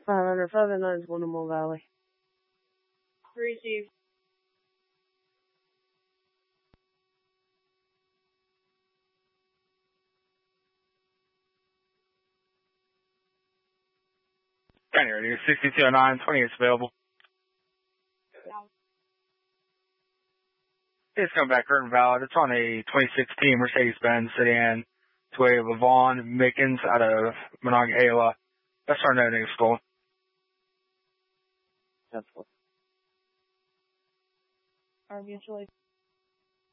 500 509 is Wintermore Valley. Receive. County Radio 6209, 28's available. It's coming back current valid. It's on a 2016 Mercedes-Benz sedan. It's way of Vaughn Mickens out of Monongahela. That's our no name stolen. That's what. Our mutually.